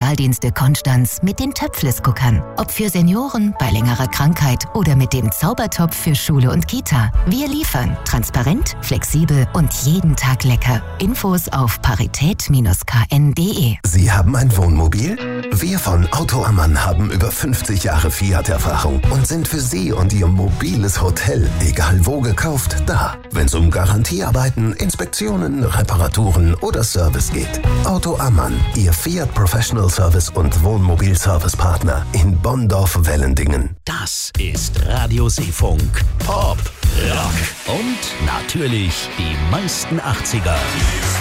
Spezialdienste Konstanz mit den Töpfles-Guckern. Ob für Senioren, bei längerer Krankheit oder mit dem Zaubertopf für Schule und Kita. Wir liefern transparent, flexibel und jeden Tag lecker. Infos auf parität-kn.de. Sie haben ein Wohnmobil? Wir von Auto Ammann haben über 50 Jahre Fiat-Erfahrung und sind für Sie und Ihr mobiles Hotel, egal wo gekauft, da. Wenn es um Garantiearbeiten, Inspektionen, Reparaturen oder Service geht. Auto Ammann, Ihr Fiat Professional Service und Wohnmobil-Service-Partner in Bonndorf-Wellendingen. Das ist Radio Seefunk. Pop, Rock und natürlich die meisten 80er.